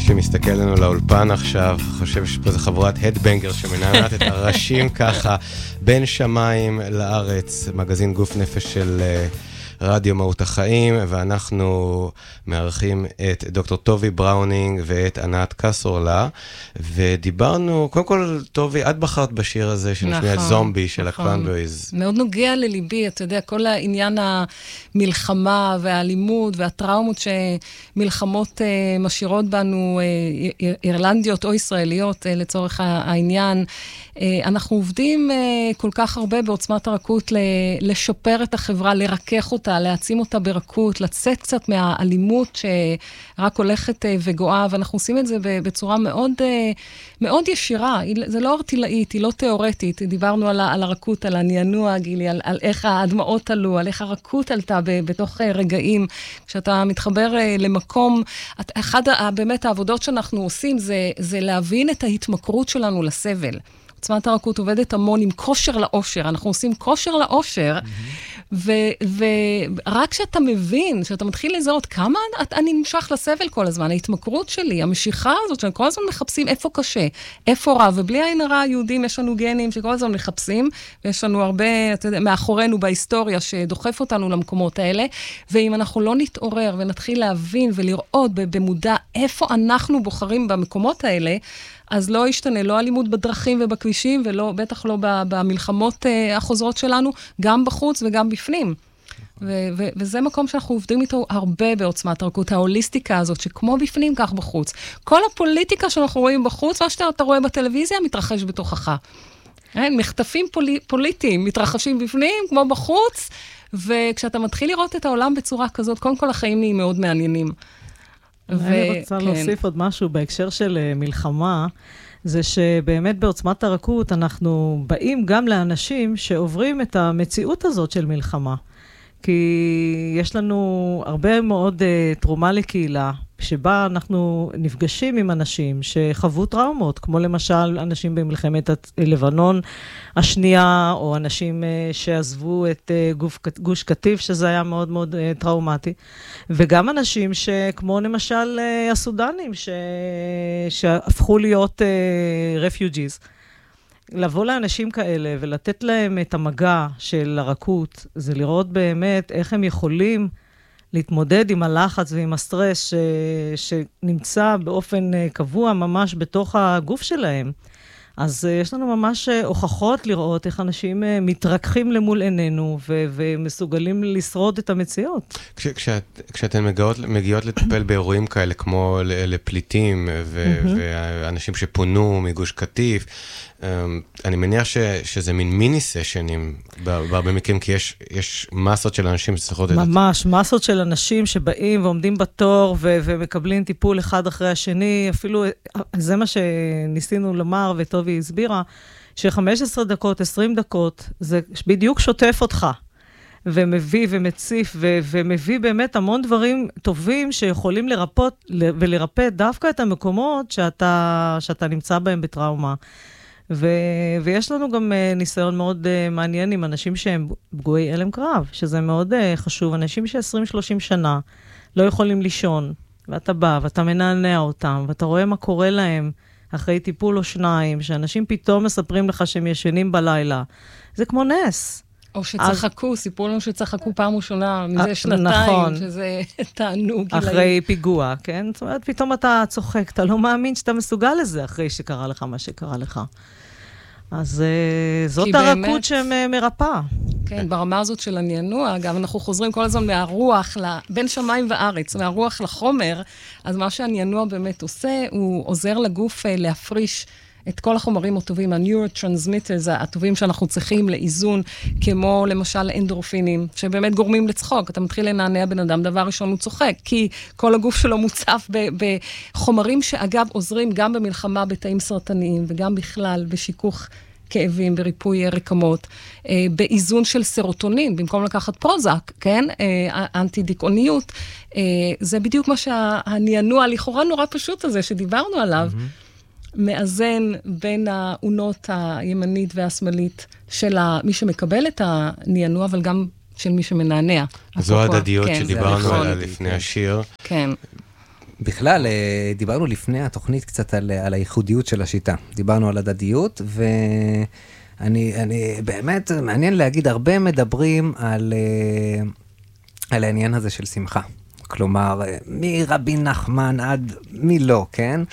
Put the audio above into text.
שמסתכל לנו לאולפן עכשיו, חושב שפה זה חבורת הדבנגר שמנענת את הראשים ככה בין שמיים לארץ, מגזין גוף נפש של רדיו מהות החיים, ואנחנו מארחים את דוקטור טובי בראונינג ואת ענת קסורלה, ודיברנו, קודם כל, טובי, את בחרת בשיר הזה שנשמיע את זומבי של הקרנבריז. מאוד נוגע לליבי, אתה יודע, כל העניין המלחמה והאלימות והטראומות שמלחמות משאירות בנו, אירלנדיות או ישראליות לצורך העניין. אנחנו עובדים כל כך הרבה בעוצמת הרכות לשפר את החברה, לרכך אותה, להעצים אותה ברכות, לצאת קצת מהאלימות שרק הולכת וגואה, ואנחנו עושים את זה בצורה מאוד, מאוד ישירה. זה לא ארטילאית, היא לא תיאורטית. דיברנו על הרכות, על הנענוע, גילי, על איך הדמעות עלו, על איך הרכות עלתה בתוך רגעים. כשאתה מתחבר למקום, אחד באמת העבודות שאנחנו עושים זה להבין את ההתמכרות שלנו לסבל. עוצמת הרכות עובדת המון עם כושר לאושר. אנחנו עושים כושר לאושר, ורק שאתה מבין, שאתה מתחיל לזהות כמה אני נמשך לסבל כל הזמן, ההתמכרות שלי, המשיכה הזאת, שכל הזמן מחפשים איפה קשה, איפה רע, ובלי העין הרע היהודים יש לנו גנים שכל הזמן מחפשים, ויש לנו הרבה, אתה יודע, מאחורינו בהיסטוריה שדוחף אותנו למקומות האלה, ואם אנחנו לא נתעורר ונתחיל להבין ולראות במודע איפה אנחנו בוחרים במקומות האלה, אז לא ישתנה, לא אלימות בדרכים ובכבישים, בטח לא במלחמות החוזרות שלנו, גם בחוץ וגם בפנים. וזה מקום שאנחנו עובדים איתו הרבה בעוצמת הרכות, ההוליסטיקה הזאת, שכמו בפנים, כך בחוץ. כל הפוליטיקה שאנחנו רואים בחוץ, מה שאתה רואה בטלוויזיה, מתרחש בתוכך. מחטפים פוליטיים, מתרחשים בפנים, כמו בחוץ, וכשאתה מתחיל לראות את העולם בצורה כזאת, קודם כל החיים נהיים מאוד מעניינים. אני רוצה להוסיף עוד משהו בהקשר של מלחמה, זה שבאמת בעוצמת הרכות אנחנו באים גם לאנשים שעוברים את המציאות הזאת של מלחמה. כי יש לנו הרבה מאוד תרומה לקהילה, שבה אנחנו נפגשים עם אנשים שחוו טראומות, כמו למשל אנשים במלחמת לבנון השנייה, או אנשים שעזבו את גוש קטיף, שזה היה מאוד מאוד טראומטי, וגם אנשים שכמו למשל הסודנים, שהפכו להיות refugees. לבוא לאנשים כאלה ולתת להם את המגע של הרכות, זה לראות באמת איך הם יכולים להתמודד עם הלחץ ועם הסטרס שנמצא באופן קבוע ממש בתוך הגוף שלהם. אז יש לנו ממש הוכחות לראות איך אנשים מתרככים למול עינינו ומסוגלים לשרוד את המציאות. כשאתן מגיעות לטפל באירועים כאלה כמו לפליטים ואנשים שפונו מגוש קטיף, אני מניח שזה מין מיני סשנים בהרבה מקרים, כי יש מסות של אנשים שצריכות... ממש, מסות של אנשים שבאים ועומדים בתור ומקבלים טיפול אחד אחרי השני, אפילו זה מה שניסינו לומר וטובי הסבירה, ש15 דקות, 20 דקות, זה בדיוק שוטף אותך, ומביא ומציף, ומביא באמת המון דברים טובים שיכולים לרפות ולרפא דווקא את המקומות שאתה נמצא בהם בטראומה. ויש לנו גם ניסיון מאוד מעניין עם אנשים שהם פגועי אלם קרב, שזה מאוד חשוב. אנשים ש20-30 שנה לא יכולים לישון, ואתה בא ואתה מנענע אותם, ואתה רואה מה קורה להם אחרי טיפול או שניים, שאנשים פתאום מספרים לך שהם ישנים בלילה. זה כמו נס. או שצחקו, סיפרו לנו שצחקו פעם ראשונה מזה שנתיים, נכון. שזה תענוג. אחרי פיגוע, כן? זאת אומרת, פתאום אתה צוחק, אתה לא מאמין שאתה מסוגל לזה אחרי שקרה לך מה שקרה לך. אז זאת הרכות שמרפאה. כן, ברמה הזאת של הנענוע, אגב, אנחנו חוזרים כל הזמן מהרוח, בין שמיים וארץ, מהרוח לחומר, אז מה שהנענוע באמת עושה, הוא עוזר לגוף להפריש את כל החומרים הטובים, ה-neurotransmitters הטובים שאנחנו צריכים לאיזון, כמו למשל אנדורפינים, שבאמת גורמים לצחוק. אתה מתחיל לנענע בן אדם, דבר ראשון הוא צוחק, כי כל הגוף שלו מוצף בחומרים שאגב עוזרים גם במלחמה בתאים סרטניים, וגם בכלל בשיכוך כאבים, בריפוי רקמות, באיזון של סרוטונין, במקום לקחת פרוזק, כן? אנטי-דיכאוניות. זה בדיוק מה שהנענוע, לכאורה נורא פשוט הזה שדיברנו עליו, מאזן בין העונות הימנית והשמאלית של מי שמקבל את הנענוע, אבל גם של מי שמנענע. זו הדדיות שדיברנו עליה לפני השיר. כן. בכלל, דיברנו לפני התוכנית קצת על הייחודיות של השיטה. דיברנו על הדדיות, ואני באמת מעניין להגיד, הרבה מדברים על העניין הזה של שמחה. כלומר, מרבי נחמן עד מי לא, כן?